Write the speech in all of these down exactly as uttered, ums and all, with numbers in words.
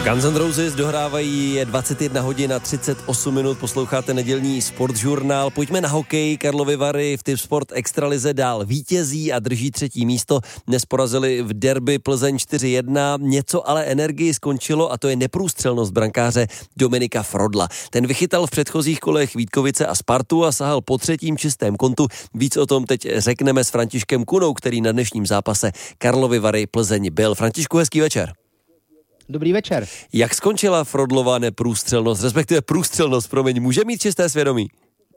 Guns N' Roses dohrávají, je dvacet jedna hodin a třicet osm minut, posloucháte nedělní sportžurnál. Pojďme na hokej. Karlovy Vary v Tipsport extralize dál vítězí a drží třetí místo. Dnes porazili v derby Plzeň čtyři jedna, něco ale energii skončilo a to je neprůstřelnost brankáře Dominika Frodla. Ten vychytal v předchozích kolech Vítkovice a Spartu a sahal po třetím čistém kontu. Víc o tom teď řekneme s Františkem Kunou, který na dnešním zápase Karlovy Vary Plzeň byl. Františku, hezký večer. Dobrý večer. Jak skončila Frodlova neprůstřelnost, respektive průstřelnost, promiň, může mít čisté svědomí?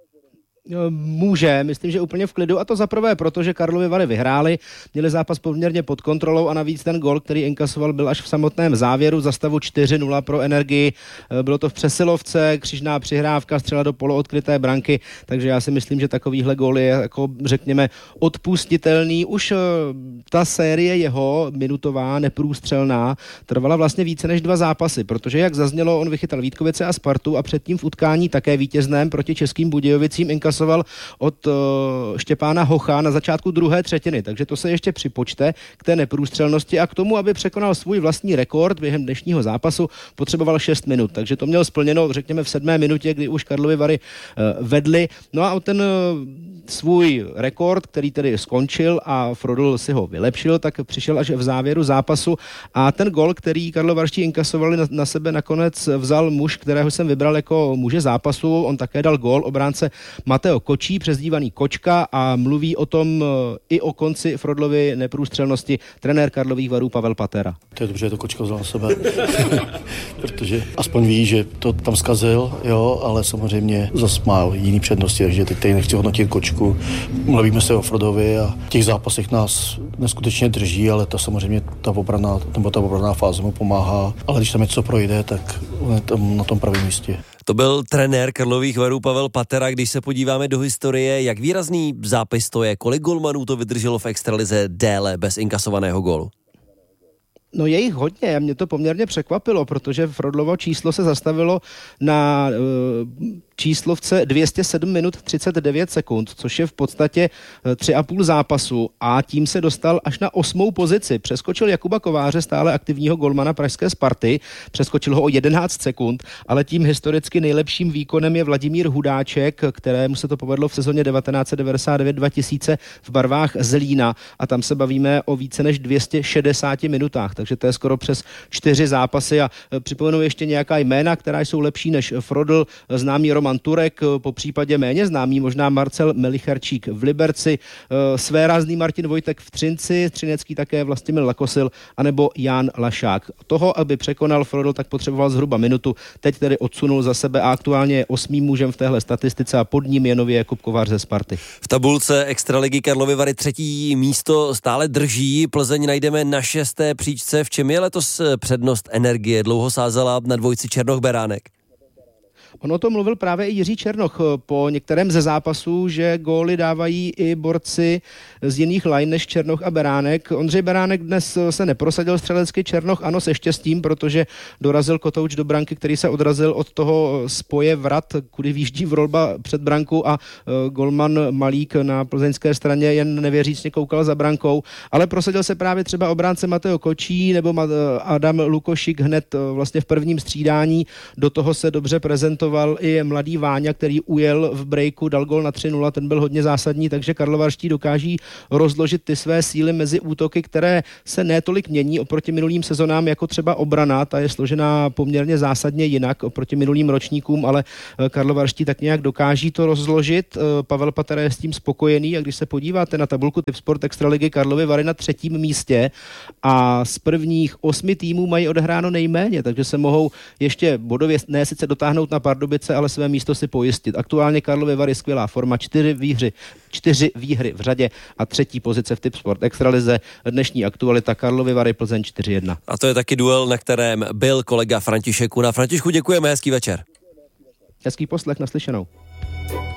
Může, myslím, že úplně v klidu, a to zaprvé proto, že Karlovy Vary vyhráli, měli zápas poměrně pod kontrolou a navíc ten gol, který inkasoval, byl až v samotném závěru za stavu čtyři nula pro Energii. Bylo to v přesilovce, křižná přihrávka, střela do poloodkryté branky, takže já si myslím, že takovýhle gól je, jako řekněme, odpustitelný. Už ta série jeho minutová, neprůstřelná, trvala vlastně více než dva zápasy, protože jak zaznělo, on vychytal Vítkovice a Spartu a předtím v utkání také vítězném proti Českým Budějovicím inkasoval od uh, Štěpána Hocha na začátku druhé třetiny, takže to se ještě připočte k té neprůstřelnosti a k tomu, aby překonal svůj vlastní rekord během dnešního zápasu, potřeboval šest minut, takže to měl splněno, řekněme, v sedmé minutě, kdy už Karlovy Vary uh, vedly. No a o ten uh, svůj rekord, který tedy skončil a Frodl si ho vylepšil, tak přišel až v závěru zápasu a ten gol, který karlovarští inkasovali na, na sebe, nakonec vzal muž, kterého jsem vybral jako muže zápasu. On také dal gol, obránce Mateo Kočí, přezdívaný Kočka, a mluví o tom i o konci Frodlovy neprůstřelnosti trenér Karlových Varů Pavel Patera. To je dobře, že to Kočka vzal na sebe, protože aspoň ví, že to tam zkazil, jo, ale samozřejmě zase má jiný přednosti, takže teď tady nechci hodnotit Kočku. Mluvíme se o Frodovi a v těch zápasech nás neskutečně drží, ale ta samozřejmě ta obraná, nebo ta obraná fáze mu pomáhá, ale když tam něco projde, tak on je tam na tom pravém místě. To byl trenér Karlových Varů Pavel Patera. Když se podíváme do historie, jak výrazný zápis to je, kolik golmanů to vydrželo v extralize déle bez inkasovaného gólu? No je jich hodně a mě to poměrně překvapilo, protože Frodlovo číslo se zastavilo na uh, číslovce dvě stě sedm minut třicet devět sekund, což je v podstatě tři a půl zápasu a tím se dostal až na osmou pozici. Přeskočil Jakuba Kováře, stále aktivního golmana pražské Sparty, přeskočil ho o jedenáct sekund, ale tím historicky nejlepším výkonem je Vladimír Hudáček, kterému se to povedlo v sezóně devatenáct set devadesát devět dva tisíce v barvách Zlína a tam se bavíme o více než dvě stě šedesát minutách, takže to je skoro přes čtyři zápasy a připomenu ještě nějaká jména, která jsou lepší než Frodl, známý Roman Turek, po případě méně známý možná Marcel Melicharčík v Liberci, svérázný Martin Vojtek v Třinci, třinecký také Vlastimil Lakosil, anebo Jan Lašák. Toho, aby překonal Frodl, tak potřeboval zhruba minutu, teď tedy odsunul za sebe a aktuálně je osmým mužem v téhle statistice a pod ním je nově Jakub Kovář ze Sparty. V tabulce extraligy Karlovy Vary třetí místo stále drží, Plzeň najdeme na šesté příčce. V čem je letos přednost Energie? Dlouho sázela na dvojci Černoch Beránek. On o tom mluvil právě i Jiří Černoch po některém ze zápasů, že góly dávají i borci z jiných line než Černoch a Beránek. Ondřej Beránek dnes se neprosadil střelecky, Černoch ano se štěstím, protože dorazil kotouč do branky, který se odrazil od toho spoje vrat, kudy výjíždí vrolba před branku a golman Malík na plzeňské straně jen nevěřícně koukal za brankou, ale prosadil se právě třeba obránce Mateo Kočí nebo Adam Lukošik hned vlastně v prvním střídání. Do toho se dobře prezentoval i mladý Váňa, který ujel v breaku, dal gol na tři nula, ten byl hodně zásadní, takže karlovarští dokáží rozložit ty své síly mezi útoky, které se netolik mění oproti minulým sezonám, jako třeba obrana, ta je složená poměrně zásadně jinak oproti minulým ročníkům, ale karlovarští tak nějak dokáží to rozložit. Pavel Patera je s tím spokojený a když se podíváte na tabulku Tipsport extraligy, Karlovy Vary na třetím místě a z prvních osmi týmů mají odehráno nejméně, takže se mohou ještě bodově ne sice dotáhnout na Pardubice, ale své místo si pojistit. Aktuálně Karlovy Vary skvělá forma, čtyři výhry, čtyři výhry v řadě a třetí pozice v Tipsport extralize. Dnešní aktualita Karlovy Vary Plzeň čtyři jedna. A to je taky duel, na kterém byl kolega František Kuna. Františku, děkujeme, hezký večer. Hezký poslech, naslyšenou.